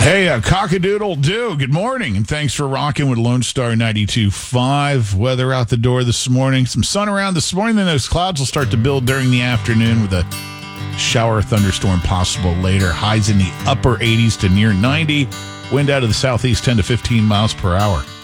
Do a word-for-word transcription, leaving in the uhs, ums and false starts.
Hey, uh, cock-a-doodle-doo. Good morning, and thanks for rocking with Lone Star ninety-two point five. Weather out the door this morning. Some sun around this morning, then those clouds will start to build during the afternoon with a shower or thunderstorm possible later. Highs in the upper eighties to near ninety. Wind out of the southeast ten to fifteen miles per hour.